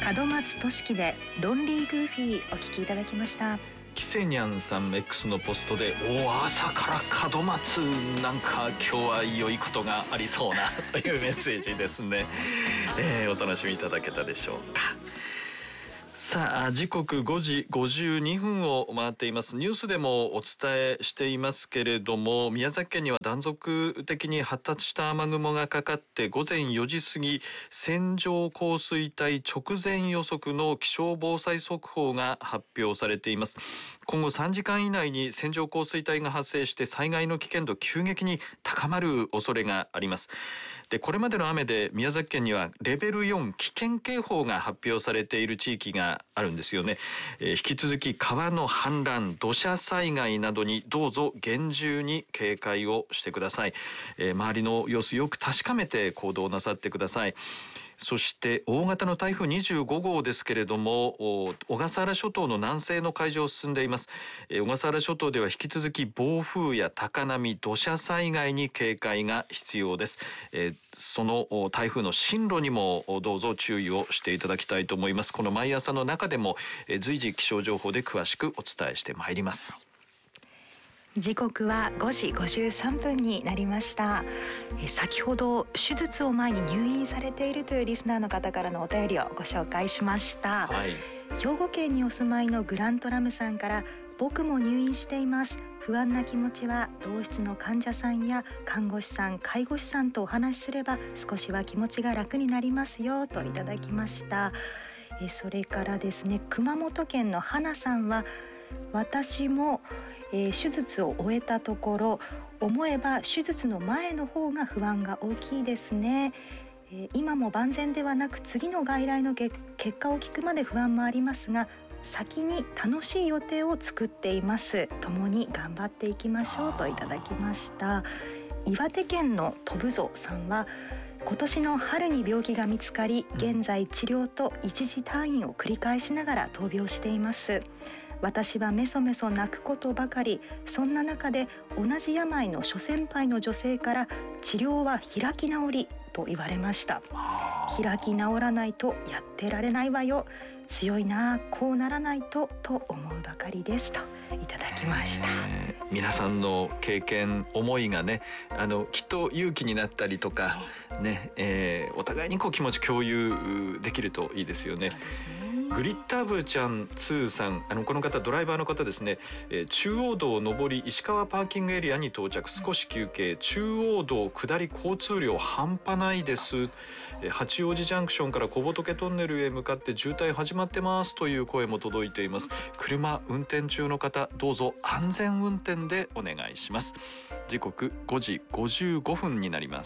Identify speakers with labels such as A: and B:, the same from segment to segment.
A: 門松俊樹でロンリーグーフィーお聴きいただきました。
B: キセニャンさん X のポストで朝から門松なんか今日は良いことがありそうなというメッセージですね。お楽しみいただけたでしょうか。さあ、時刻5時52分を回っています。ニュースでもお伝えしていますけれども、宮崎県には断続的に発達した雨雲がかかって午前4時過ぎ、線状降水帯直前予測の気象防災速報が発表されています。今後3時間以内に線状降水帯が発生して災害の危険度急激に高まる恐れがあります。で、これまでの雨で宮崎県にはレベル4危険警報が発表されている地域があるんですよね。引き続き川の氾濫、土砂災害などにどうぞ厳重に警戒をしてください。周りの様子よく確かめて行動なさってください。そして大型の台風25号ですけれども、小笠原諸島の南西の海上を進んでいます。小笠原諸島では引き続き暴風や高波、土砂災害に警戒が必要です。その台風の進路にもどうぞ注意をしていただきたいと思います。この毎朝の中でも随時気象情報で詳しくお伝えしてまいります。
A: 時刻は5時53分になりました。先ほど手術を前に入院されているというリスナーの方からのお便りをご紹介しました。兵庫県にお住まいのグラントラムさんから、僕も入院しています。不安な気持ちは同室の患者さんや看護師さん、介護士さんとお話しすれば少しは気持ちが楽になりますよといただきました。それからですね、熊本県の花さんは、私も手術を終えたところ、思えば手術の前の方が不安が大きいですね。今も万全ではなく、次の外来の結果を聞くまで不安もありますが、先に楽しい予定を作っています。共に頑張っていきましょうといただきました。岩手県のとぶぞさんは、今年の春に病気が見つかり、現在治療と一時退院を繰り返しながら闘病しています。私はメソメソ泣くことばかり。そんな中で同じ病の諸先輩の女性から、治療は開き直りと言われました。開き直らないとやってられないわよ。強いな、こうならないとと思うばかりですといただきました。
B: 皆さんの経験、思いがね、きっと勇気になったりとか、お互いに気持ち共有できるといいですよね。グリッターブちゃん2さん、この方ドライバーの方ですね。中央道上り石川パーキングエリアに到着、少し休憩。中央道下り交通量半端ないです。八王子ジャンクションから小仏トンネルへ向かって渋滞始まってますという声も届いています。車運転中の方、どうぞ安全運転でお願いします。時刻5時55分になります。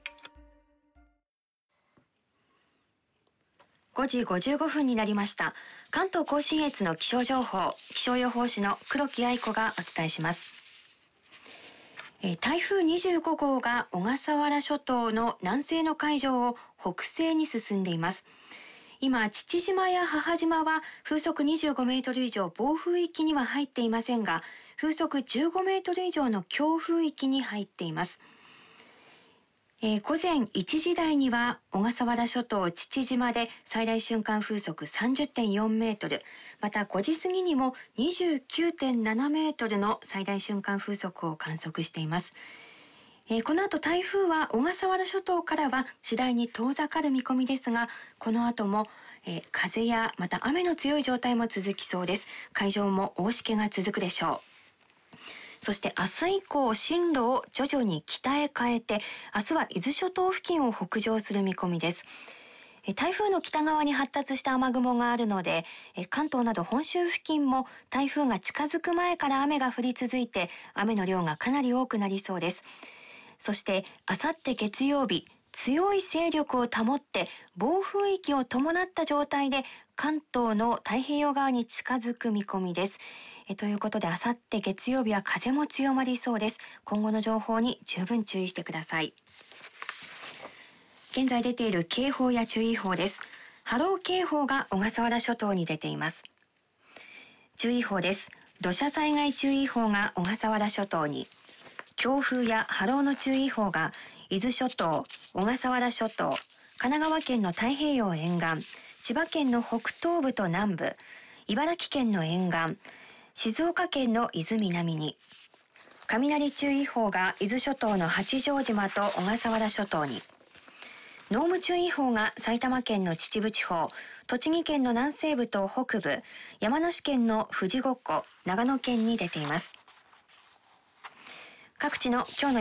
C: 5時55分になりました。関東甲信越の気象情報、気象予報士の黒木愛子がお伝えします。台風25号が小笠原諸島の南西の海上を北西に進んでいます。今、父島や母島は風速25メートル以上暴風域には入っていませんが、風速15メートル以上の強風域に入っています。午前1時台には小笠原諸島父島で最大瞬間風速 30.4 メートル、また5時過ぎにも 29.7 メートルの最大瞬間風速を観測しています。この後台風は小笠原諸島からは次第に遠ざかる見込みですが、この後も風やまた雨の強い状態も続きそうです。海上も大しけが続くでしょう。そして明日以降、進路を徐々に北へ変えて、明日は伊豆諸島付近を北上する見込みです。台風の北側に発達した雨雲があるので、関東など本州付近も台風が近づく前から雨が降り続いて、雨の量がかなり多くなりそうです。そして、あさって月曜日、強い勢力を保って暴風域を伴った状態で関東の太平洋側に近づく見込みです。ということで、あさって月曜日は風も強まりそうです。今後の情報に十分注意してください。現在出ている警報や注意報です。波浪警報が小笠原諸島に出ています。注意報です。土砂災害注意報が小笠原諸島に、強風や波浪の注意報が伊豆諸島、小笠原諸島、神奈川県の太平洋沿岸、 千葉県の北東部と南部、茨城県の沿岸、静岡県の伊豆南に、雷注意報が伊豆諸島の八丈島と小笠原諸島に、濃霧注意報が埼玉県の秩父地方、栃木県の南西部と北部、山梨県の富士五湖、長野県に出ています。各地の今日の